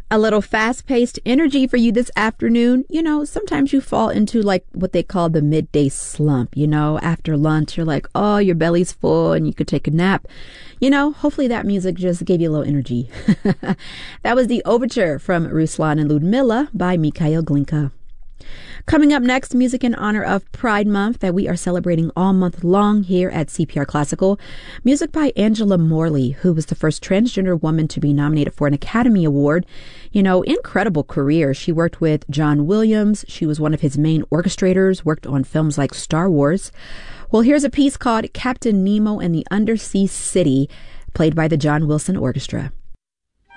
A little fast-paced energy for you this afternoon. You know, sometimes you fall into like what they call the midday slump. You know, after lunch, you're like, oh, your belly's full and you could take a nap. You know, hopefully that music just gave you a little energy. That was the overture from Ruslan and Ludmilla by Mikhail Glinka. Coming up next, music in honor of Pride Month that we are celebrating all month long here at CPR Classical. Music by Angela Morley, who was the first transgender woman to be nominated for an Academy Award. You know, incredible career. She worked with John Williams. She was one of his main orchestrators, worked on films like Star Wars. Well, here's a piece called Captain Nemo and the Undersea City, played by the John Wilson Orchestra.